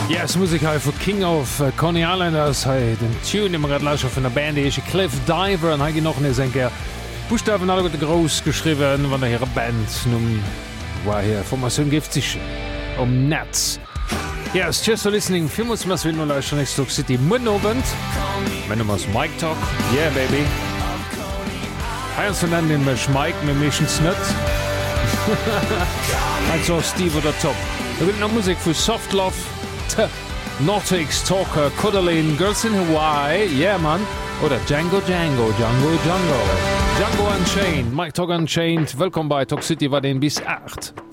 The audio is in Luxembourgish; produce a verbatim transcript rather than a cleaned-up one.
Yes, Musik vu King of uh, Coney Island ass hey, den Tune immer grad lauscher vun der Band ege Cliff Diver an hagi noch ne senker Buchstaben alle got Gros geschriwen, wann der here Band num war hier Formatioun gift sich um Netz. Yes, just for listening Fimus mas will schon Next Talk City Munobend Wenn du mas Mike Talk Yeah baby He zu nennen den mech Mike me méchens net Also Steve oder Top. Da will noch Musik für Soft Love Nortix, Talker, Codaline, Girls in Hawaii, yeah man, oder Django Django, Django Django, Django Unchained, Mike Talk Unchained, willkommen bei Talk City war den bis acht.